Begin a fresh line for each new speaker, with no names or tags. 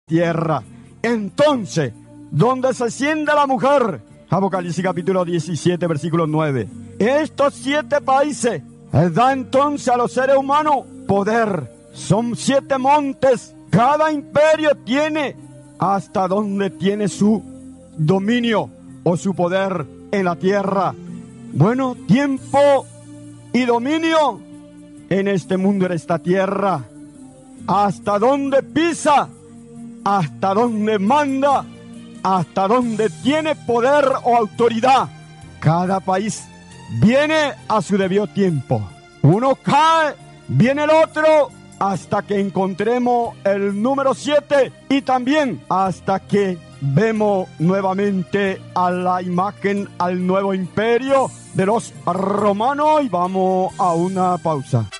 tierra. Entonces, ¿dónde se sienta la mujer? Apocalipsis capítulo 17, versículo 9. Estos 7 países da entonces a los seres humanos poder. Son 7 montes. Cada imperio tiene hasta donde tiene su dominio o su poder en la tierra. Bueno, tiempo y dominio en este mundo, en esta tierra. Hasta donde pisa, hasta donde manda, hasta donde tiene poder o autoridad. Cada país viene a su debido tiempo. Uno cae, viene el otro, hasta que encontremos el número 7 y también hasta que vemos nuevamente a la imagen, al nuevo imperio de los romanos, y vamos a una pausa.